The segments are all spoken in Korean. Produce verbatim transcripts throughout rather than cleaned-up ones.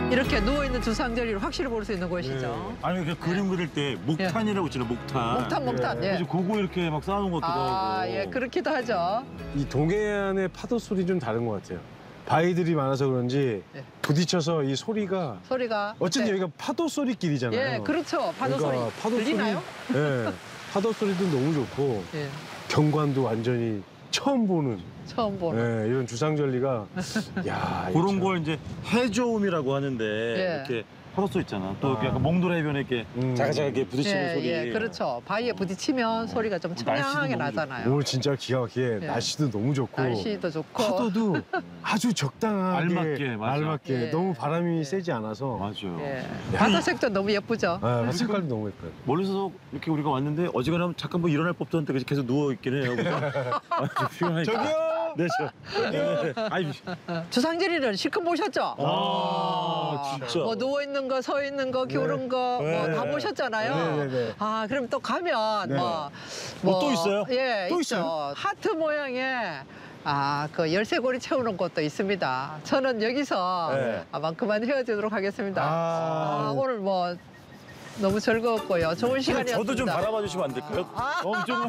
이렇게 누워있는 주상절리를 확실히 볼 수 있는 곳이죠. 네. 아니 그 그림 그릴 때 목탄이라고 있잖아요. 목탄. 목탄, 목탄. 예. 그래서 그거 이렇게 막 쌓아놓은 것도 아, 하고. 예, 그렇기도 하죠. 이 동해안의 파도 소리 좀 다른 것 같아요. 바위들이 많아서 그런지 예. 부딪혀서 이 소리가 소리가. 어쨌든 네. 여기가 파도 소리길이잖아요. 예, 그렇죠. 파도 그러니까 소리. 파도 들리나요? 소리, 예, 파도 소리도 너무 좋고 예, 경관도 완전히 처음 보는 처음 보는. 예, 이런 주상절리가 야 그런 참. 걸 이제 해저음이라고 하는데 예. 이렇게 파도소 있잖아. 또 아. 약간 몽돌 해변에 이렇게 음. 자글자글하게 부딪히는 예, 소리. 예, 그렇죠. 바위에 부딪히면 소리가 좀 청량하게 날씨도 너무 나잖아요. 오늘 진짜 기가 막히게 예. 날씨도 너무 좋고 날씨도 좋고. 파도도 아주 적당하게 알맞게, 맞아. 알맞게 예. 너무 바람이 예. 세지 않아서 맞아요. 예. 바다색도 너무 예쁘죠. 아, 색깔도 너무 예뻐요. 멀리서 이렇게 우리가 왔는데 어지간하면 잠깐 뭐 일어날 법도 한데 계속 누워 있긴 해요. 그죠? 아, 좀 피곤하니까. 저기요! 네, 저. 네. 아이, 주상절리는 실컷 보셨죠? 아, 진짜. 뭐 누워 있는 거, 서 있는 거, 기울은 거, 뭐 네. 다 보셨잖아요. 네, 네, 네. 아, 그럼 또 가면 네. 뭐, 뭐또 있어요? 예, 또 있죠. 있어요? 하트 모양의 아, 그 열쇠고리 채우는 곳도 있습니다. 저는 여기서 네. 아마 그만 헤어지도록 하겠습니다. 아. 아, 오늘 뭐 너무 즐거웠고요. 좋은 시간이었습니다. 저도 좀 바라봐 주시면 안 될까요? 아. 엄청.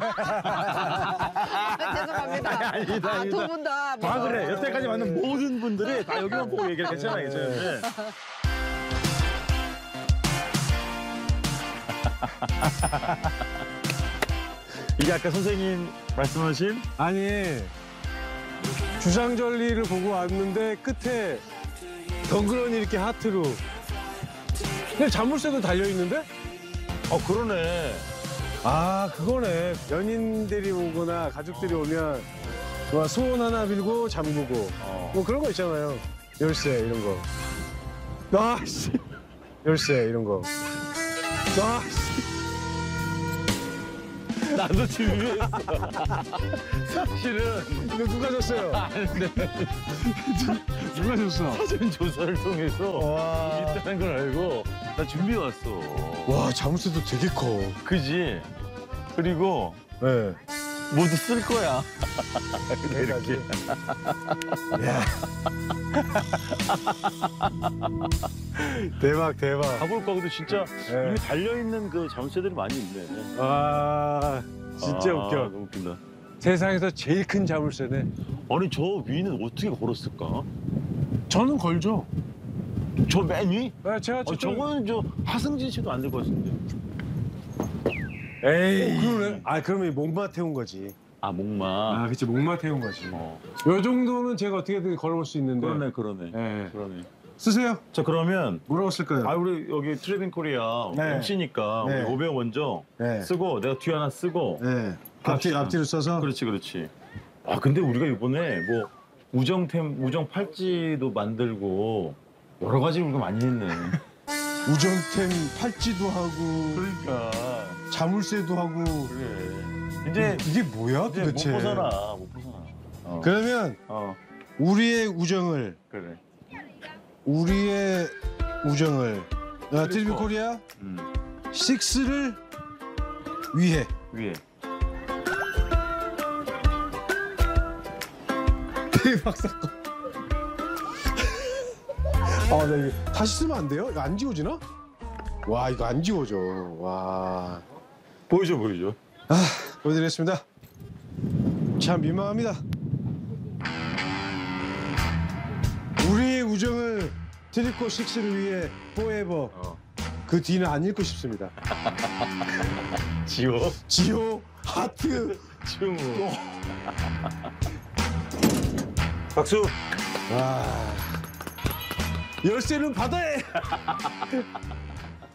아, 죄송합니다. 아니다, 아, 아니다. 두 분 다. 뭐. 다 그래. 여태까지 만난 모든 분들이 다 여기만 보고 얘기해. 괜찮아요, 괜찮아요. 네. 이게 아까 선생님 말씀하신 아니 주상절리를 보고 왔는데 끝에 덩그러니 이렇게 하트로 근데 자물쇠도 달려 있는데? 어 그러네. 아 그거네. 연인들이 오거나 가족들이 오면 뭐 소원 하나 빌고 잠그고 어. 뭐 그런 거 있잖아요. 열쇠 이런 거. 아씨 열쇠 이런 거. 아씨 나도 준비했어. 사실은 이거 누가 줬어요? 누가 줬어? 사전 조사를 통해서 와. 있다는 걸 알고 나 준비해 왔어. 와 자물쇠도 되게 커. 그지? 그리고 네. 모두 쓸 거야. 이렇게. 야. 대박 대박. 가볼 거고도 진짜 네. 이미 달려 있는 그 자물쇠들이 많이 있네. 아 진짜 아, 웃겨. 너무 웃긴다. 세상에서 제일 큰 자물쇠네. 아니 저 위는 어떻게 걸었을까? 저는 걸죠. 저 맨 위? 네, 제가 어, 저거는 저 하승진 씨도 안 될 것 같은데. 에이. 어, 그러네. 아 그러면 목마 태운 거지. 아 목마. 아 그치 목마 태운 거지. 어. 요 정도는 제가 어떻게든 걸어올 수 있는데. 그러네 그러네. 네. 그러네. 쓰세요. 자 그러면 뭐라고 쓸까요? 아 우리 여기 트레빙 코리아 네. 엠씨니까 네. 우리 오백 먼저 네. 쓰고 내가 뒤 하나 쓰고. 네. 앞뒤 갑시다. 앞뒤로 써서. 그렇지 그렇지. 아 근데 우리가 이번에 뭐 우정템 우정 팔찌도 만들고 여러 가지 우리가 많이 했네. 우정템 팔찌도 하고 그러니까 자물쇠도 하고. 그래. 이제 이게 뭐야 이제 도대체? 못 벗어나 못 벗어나. 어. 그러면 어 우리의 우정을 그래. 우리의 우정을 아, 티비 코리아 음 식스를 위해 위에. 대박 사건. 아, 나 이거 다시 쓰면 안 돼요? 이거 안 지워지나? 와, 이거 안 지워져. 와, 보여줘 보여줘. 아, 보여드리겠습니다. 참 민망합니다. 우리의 우정을 트리코 식스를 위해 포에버. 어. 그 뒤는 안 읽고 싶습니다. 지호. 지호 하트. 충우. 박수. 와, 열쇠는 바다에.